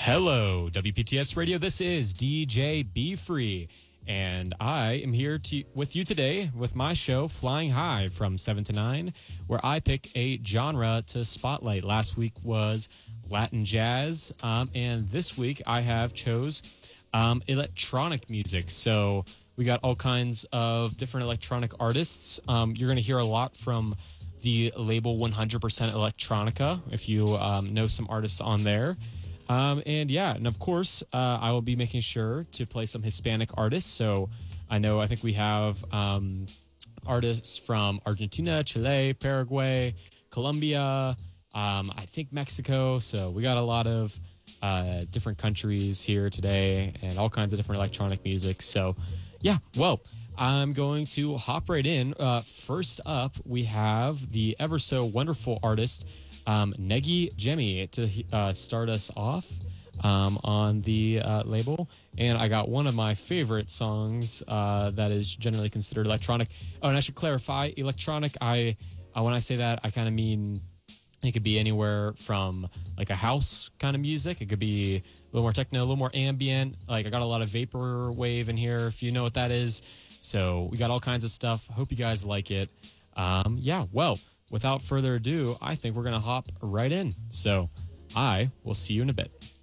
Hello, WPTS Radio. This is DJ Be Free, and I am here with you today with my show Flying High from 7 to 9, where I pick a genre to spotlight. Last week was Latin jazz, and this week I have chose electronic music. So we got all kinds of different electronic artists. You're going to hear a lot from the label 100% Electronica, if you know some artists on there. And of course, I will be making sure to play some Hispanic artists. So I think we have artists from Argentina, Chile, Paraguay, Colombia, I think Mexico. So we got a lot of different countries here today and all kinds of different electronic music. So I'm going to hop right in. First up, we have the ever so wonderful artist Negi Jemi to start us off on the label. And I got one of my favorite songs that is generally considered electronic. Oh, and I should clarify, electronic, when I say that, I kind of mean it could be anywhere from like a house kind of music. It could be a little more techno, a little more ambient. Like I got a lot of vaporwave in here, if you know what that is. So we got all kinds of stuff. Hope you guys like it. Without further ado, I think we're going to hop right in. So I will see you in a bit.